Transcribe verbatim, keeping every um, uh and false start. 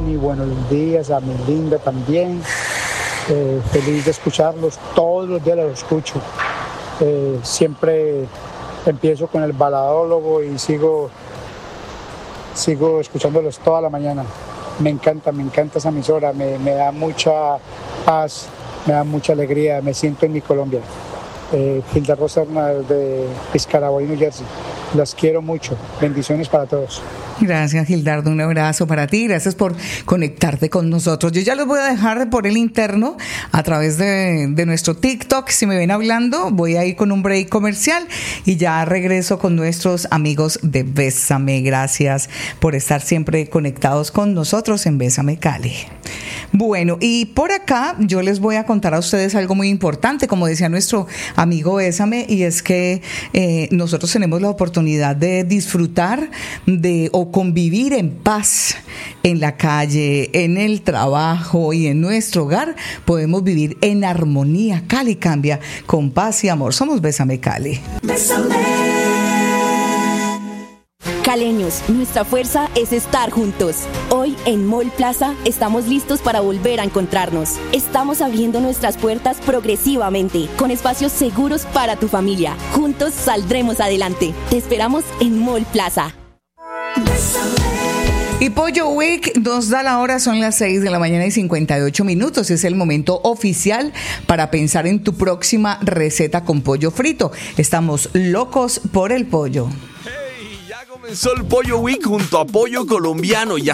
Tony, buenos días, a mi linda también. Eh, feliz de escucharlos, todos los días los escucho. Eh, siempre empiezo con el baladólogo y sigo, sigo escuchándolos toda la mañana. Me encanta, me encanta esa emisora, me, me da mucha paz, me da mucha alegría, me siento en mi Colombia. Eh, Hilda Rosa de Piscaraboy, New Jersey. Las quiero mucho. Bendiciones para todos. Gracias, Gildardo. Un abrazo para ti. Gracias por conectarte con nosotros. Yo ya los voy a dejar por el interno a través de, de nuestro TikTok. Si me ven hablando, voy a ir con un break comercial y ya regreso con nuestros amigos de Bésame. Gracias por estar siempre conectados con nosotros en Bésame Cali. Bueno, y por acá yo les voy a contar a ustedes algo muy importante, como decía nuestro amigo Bésame, y es que eh, nosotros tenemos la oportunidad de disfrutar de o convivir en paz en la calle, en el trabajo y en nuestro hogar. Podemos vivir en armonía. Cali cambia con paz y amor. Somos Bésame Cali. Bésame. Caleños, nuestra fuerza es estar juntos. Hoy en Mall Plaza estamos listos para volver a encontrarnos. Estamos abriendo nuestras puertas progresivamente, con espacios seguros para tu familia. Juntos saldremos adelante. Te esperamos en Mall Plaza. Y Pollo Week nos da la hora, son las seis de la mañana y cincuenta y ocho minutos. Es el momento oficial para pensar en tu próxima receta con pollo frito. Estamos locos por el pollo. Hey, ya comenzó el Pollo Week junto a Pollo Colombiano. Ya